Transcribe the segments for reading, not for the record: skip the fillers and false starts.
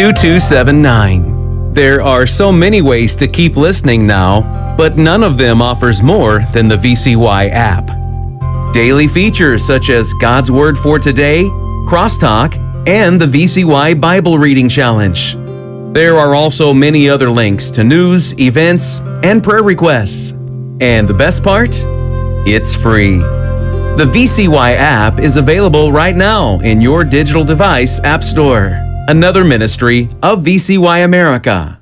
2279. There are so many ways to keep listening now, but none of them offers more than the VCY app. Daily features such as God's Word for Today, Crosstalk, and the VCY Bible Reading Challenge. There are also many other links to news, events, and prayer requests. And the best part? It's free. The VCY app is available right now in your digital device app store. Another ministry of VCY America.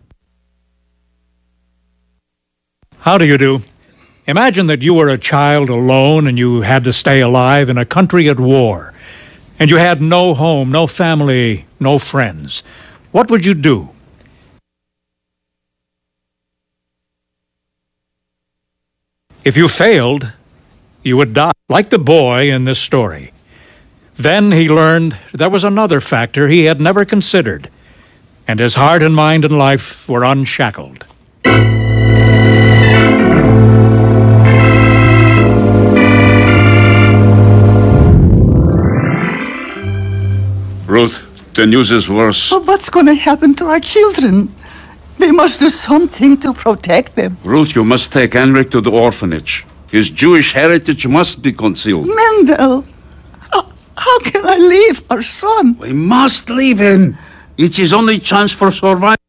How do you do? Imagine that you were a child alone and you had to stay alive in a country at war. And you had no home, no family, no friends. What would you do? If you failed, you would die, like the boy in this story. Then he learned there was another factor he had never considered, and his heart and mind and life were unshackled. Ruth, the news is worse. But what's going to happen to our children? They must do something to protect them. Ruth, you must take Henrik to the orphanage. His Jewish heritage must be concealed. Mendel, how can I leave our son? We must leave him. It's his only chance for survival.